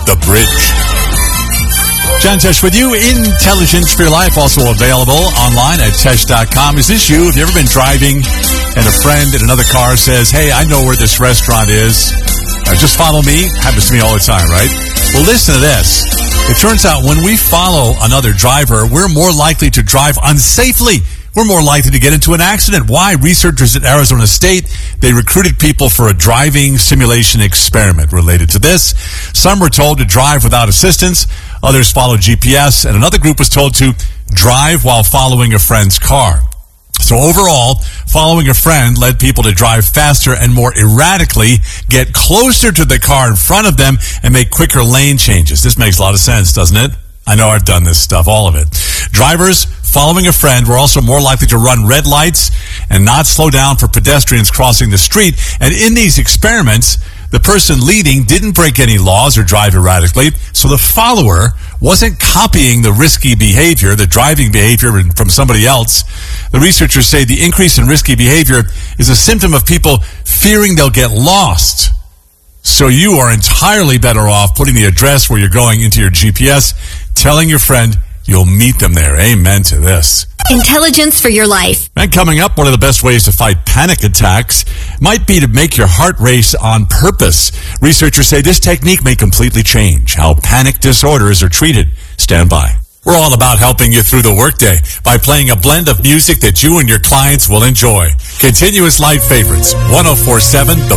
The Bridge. John Tesh with you. Intelligence for Your Life, also available online at Tesh.com. Is this you? Have you ever been driving and a friend in another car says, hey, I know where this restaurant is. Just follow me. Happens to me all the time, right? Well, listen to this. It turns out when we follow another driver, we're more likely to drive unsafely. We're more likely to get into an accident. Why? Researchers at Arizona State, they recruited people for a driving simulation experiment related to this. Some were told to drive without assistance. Others followed GPS. And another group was told to drive while following a friend's car. So overall, following a friend led people to drive faster and more erratically, get closer to the car in front of them, and make quicker lane changes. This makes a lot of sense, doesn't it? I know I've done this stuff, all of it. Drivers following a friend were also more likely to run red lights and not slow down for pedestrians crossing the street. And in these experiments, the person leading didn't break any laws or drive erratically, so the follower wasn't copying the risky behavior, the driving behavior from somebody else. The researchers say the increase in risky behavior is a symptom of people fearing they'll get lost. So you are entirely better off putting the address where you're going into your GPS, telling your friend you'll meet them there. Amen to this. Intelligence for Your Life. And coming up, one of the best ways to fight panic attacks might be to make your heart race on purpose. Researchers say this technique may completely change how panic disorders are treated. Stand by. We're all about helping you through the workday by playing a blend of music that you and your clients will enjoy. Continuous Light Favorites, 104.7 The